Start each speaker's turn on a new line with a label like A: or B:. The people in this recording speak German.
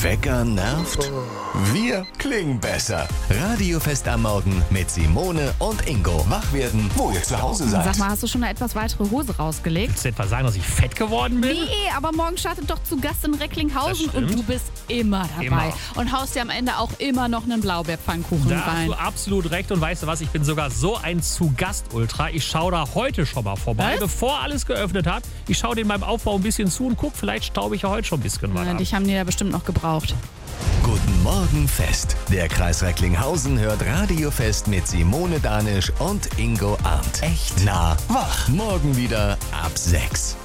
A: Wecker nervt? Wir klingen besser. Radiofest am Morgen mit Simone und Ingo. Wach werden, wo ihr zu Hause seid.
B: Sag mal, hast du schon eine etwas weitere Hose rausgelegt?
C: Willst du etwa sagen, dass ich fett geworden bin?
B: Nee, aber morgen startet doch zu Gast in Recklinghausen
C: Das
B: und
C: stimmt.
B: du bist immer dabei.
C: Immer.
B: Und haust dir am Ende auch immer noch einen Blaubeerpfannkuchen
C: Da hast
B: rein.
C: du absolut recht. Und weißt du was, ich bin sogar so ein Zu-Gast-Ultra. Ich schaue da heute schon mal vorbei,
B: Was?
C: bevor alles geöffnet hat. Ich schaue den beim Aufbau ein bisschen zu und guck, vielleicht staube ich ja heute schon ein bisschen was ab.
B: Dich haben die ja bestimmt noch gebraucht.
A: Guten Morgen Fest. Der Kreis Recklinghausen hört Radiofest mit Simone Danisch und Ingo Arndt. Echt nah wach. Morgen wieder ab 6.